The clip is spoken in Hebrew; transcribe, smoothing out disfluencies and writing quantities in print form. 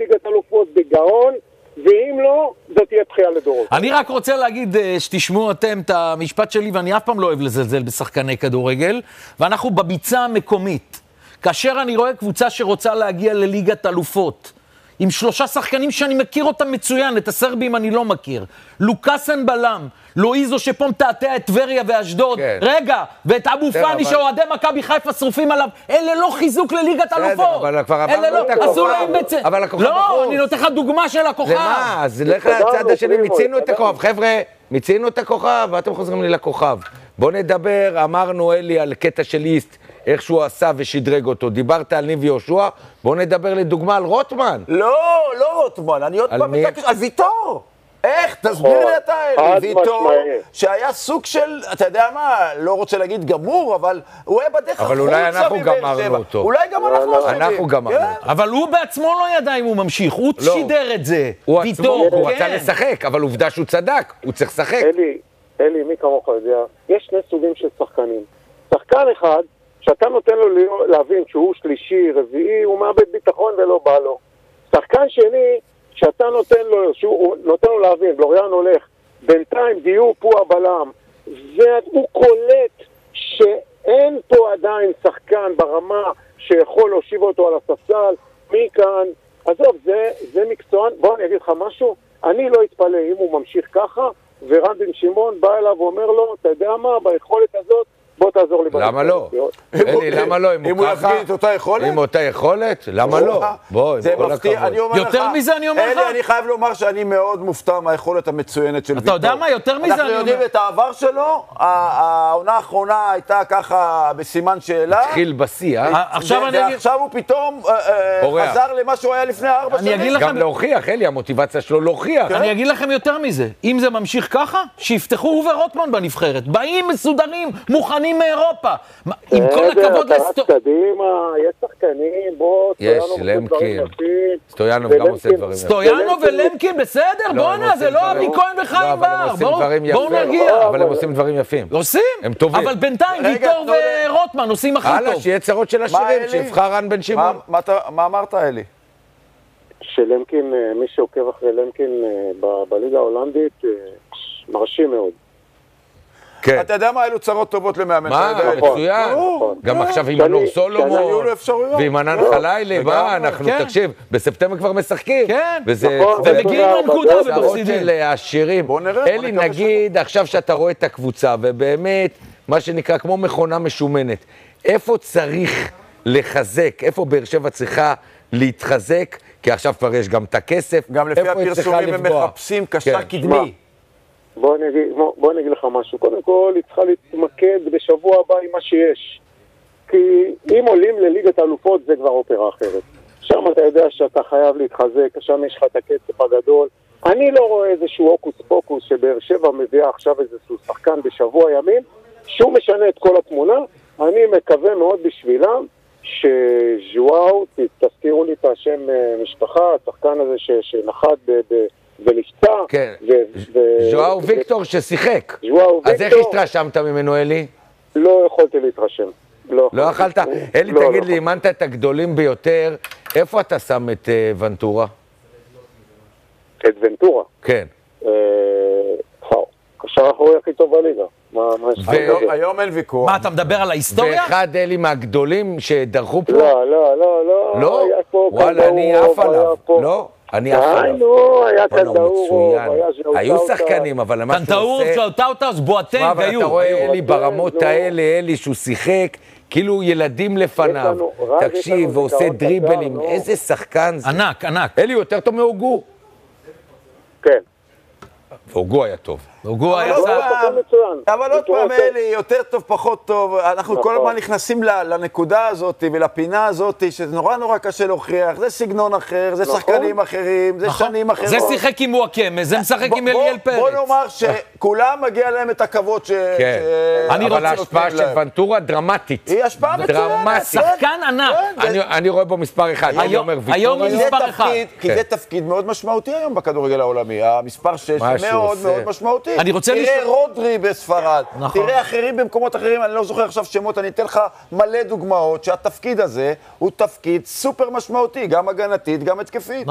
לליגת אלופות בגאון, ואם לא, זאת תהיה בכייה לדורות. אני רק רוצה להגיד שתשמעו אתם את המשפט שלי, ואני אף פעם לא אוהב לזלזל בשחקני כדורגל, ואנחנו בביצה המקומית. כאשר אני רואה קבוצה שרוצה להגיע לליגת אלופות, עם 3 שחקנים שאני מכיר אותם מצוין, את הסרבים אני לא מכיר. לוקאסן בלם, לואיזו שפה מתעתע את טבריה ואשדוד, כן. רגע, ואת אבו פאני שאוהדי מכבי חיפה שרופים עליו, אלה לא חיזוק לליגת אלופות. אבל כבר עברנו את הכוכב. עשו להם אבל הכוכב לא, בחוץ. אני נותן לך דוגמה של הכוכב. למה? אז לך לצד השני, מיצינו את הכוכב. חבר'ה, מיצינו את הכוכב, ואתם חוזרים לי לכוכב. בואו נדבר, אמרנו אלי על קטע של איסט, איך שהוא עשה ושדרג אותו. דיברת על ניב יהושע, בואו נדבר לדוגמה על רוטמן. לא רוטמן, אני עוד פעם מתעקש, על ויטור. איך? תסביר לי אתה, אלי. ויטור, שהיה סוג של, אתה יודע מה, לא רוצה להגיד גמור, אבל הוא היה בדרך החוצה. אבל אולי אנחנו גמרנו אותו. אולי גם אנחנו אשמים. אנחנו גמרנו אותו. אבל הוא בעצמו לא ידע אם הוא ממשיך, הוא שידר את זה. הוא עצמו, הוא רצה לשחק, אבל עובדה שהוא צדק, הוא צריך לשחק. אלי, מי כמוך יודע, יש 2 סוגים של שחקנים. שחקן אחד, שאתה נותן לו להבין שהוא שלישי, רביעי, הוא מאבד ביטחון ולא בא לו. שחקן שני, שאתה נותן לו להבין, בלוריאן הולך, בינתיים דיוק הוא הבלם, והוא קולט שאין פה עדיין שחקן ברמה שיכול להושיב אותו על הספסל, מכאן, עזוב, זה מקצוען, בוא אני אגיד לך משהו, אני לא אתפלא אם הוא ממשיך ככה, ורן בן שמעון בא אליו ואומר לו, אתה יודע מה, ביכולת הזאת, בוא תעזור לי. למה לא? אלי, למה לא? אם הוא יפגין את אותה יכולת? עם אותה יכולת? למה לא? בוא, זה מפתיע, אני אומר לך. יותר מזה אני אומר לך. אלי, אני חייב לומר שאני מאוד מופתע מהיכולת המצוינת של ויטור. אתה יודע מה? יותר מזה אני אומר. אנחנו יודעים את העבר שלו, העונה האחרונה הייתה ככה בסימן שאלה. התחיל בשיא, ועכשיו הוא פתאום חזר למה שהוא היה לפני 4 שנים. גם להוכיח, אלי, המוטיבציה שלו להוכיח. אני אגיד לכם יותר מזה. אם זה ממשיך ככה, שיפתחו הוא ורוטמן בנבחרת. באים מסודרים, מוכנים מאירופה. עם כל הכבוד קדימה, יש שחקנים, בוא, יש, למקין. סטויאנוב גם עושה דברים יפים. סטויאנוב ולמקין, בסדר, בוא'נה, זה לא אבי כהן וחיים בר. בואו נרגיע. אבל הם עושים דברים יפים. עושים? הם טובים. אבל בינתיים ויטור ורוטמן עושים הכי טוב. הלאה, שיהיה צרות של השירים, שיבחר רן בן שמעון. מה אמרת, אלי? שלמקין, מי שעוקב אחרי למקין בליגה ההולנדית, מרשים מאוד. אתה יודע מה, אלו צרות טובות למאמן. מה, מצוין. גם עכשיו עם מנור סולומון, ועם ענן חלילי, מה, אנחנו, תקשיב, בספטמבר כבר משחקים. כן, ומגיעים לנקודה ובפסידים. של השירים. אלי, נגיד, עכשיו שאתה רואה את הקבוצה, ובאמת, מה שנקרא כמו מכונה משומנת, איפה צריך לחזק, איפה באר שבע צריכה להתחזק, כי עכשיו כבר יש גם את הכסף, גם לפי הפרסומים הם מחפשים קשר קדמי. בוא אני אגיד לך משהו. קודם כל, היא צריכה להתמקד בשבוע הבא עם מה שיש. כי אם עולים לליגת האלופות, זה כבר אופרה אחרת. שם אתה יודע שאתה חייב להתחזק, שם יש לך את הכסף הגדול. אני לא רואה איזשהו הוקוס פוקוס שבאר שבע מביאה עכשיו איזשהו שחקן בשבוע ימים, שהוא משנה את כל התמונה. אני מקווה מאוד בשבילם שז'ואאו, תזכירו לי את השם משפחה, השחקן הזה שנחת ונפצע. כן, ז'ואאו ויקטור ששיחק. אז איך התרשמת ממנו, אלי? לא יכולתי להתרשם. לא יכלת? אלי, תגיד לי, אימנת את הגדולים ביותר, איפה אתה שם את ונטורה? את ונטורה? כן. קשר אחורי הכי טוב בליגה. היום אין ויכוח. מה, אתה מדבר על ההיסטוריה? ואחד אלי מהגדולים שדרכו פה? לא. לא? וואלה, אני עף עליו. לא? אני עף עליו. היה קנטאור, היה ז'אוטאוטה. היו שחקנים, אבל מה שהוא קנטאור, עושה... ז'אוטאוטה, בואטנג, היו. אבל אתה רואה אלי ברמות האלה, אלי שהוא שיחק, כאילו ילדים לפניו. תקשיב, ועושה דריבלים. איזה שחקן זה. ענק. אלי יותר טוב מהוגו. כן. והוגו היה טוב. אבל עוד פעם, אלי, יותר טוב, פחות טוב. אנחנו כל הזמן נכנסים לנקודה הזאת ולפינה הזאת, שזה נורא קשה להוכיח. זה סגנון אחר, זה שחקנים אחרים, זה שנים אחרות. זה שיחק עם וואקמה, זה משחק עם אליאל פרץ. בוא נאמר שכולם מגיע להם את הכבוד כן. אבל ההשפעה של ונטורה דרמטית. היא השפעה מצוינת. שחקן ענק. אני רואה בו מספר אחד. היום היא מספר אחד. כי זה תפקיד מאוד משמעותי היום בכדורגל העולמי. המספר 6 מאוד משמעותי. תראה רודרי בספרד, תראה אחרים במקומות אחרים, אני לא זוכר עכשיו שמות, אני אתן לך מלא דוגמאות שהתפקיד הזה הוא תפקיד סופר משמעותי, גם הגנתית, גם התקפית.